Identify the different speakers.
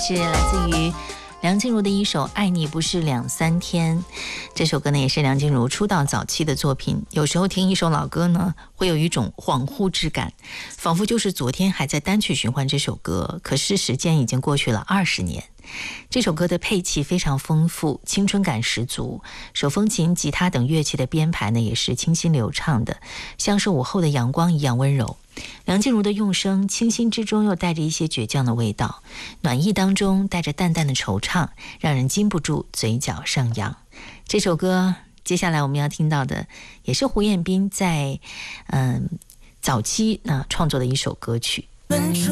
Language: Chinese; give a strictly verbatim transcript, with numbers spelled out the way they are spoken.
Speaker 1: 是来自于梁静茹的一首《爱你不是两三天》。这首歌呢，也是梁静茹出道早期的作品。有时候听一首老歌呢，会有一种恍惚之感，仿佛就是昨天还在单曲循环这首歌，可是时间已经过去了二十年。这首歌的配器非常丰富，青春感十足，手风琴、吉他等乐器的编排呢，也是清新流畅的，像是午后的阳光一样温柔。梁静茹的用声清新之中又带着一些倔强的味道，暖意当中带着淡淡的惆怅，让人禁不住嘴角上扬。这首歌接下来我们要听到的也是胡彦斌在嗯早期呢创作的一首歌曲。